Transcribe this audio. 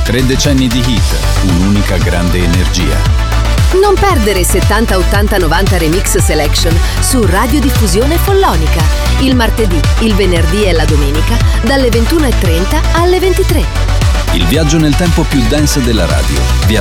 3 decenni di hit, un'unica grande energia. Non perdere 70, 80, 90 Remix Selection su Radiodiffusione Follonica. Il martedì, il venerdì e la domenica dalle 21:30 alle 23. Il viaggio nel tempo più dance della radio vi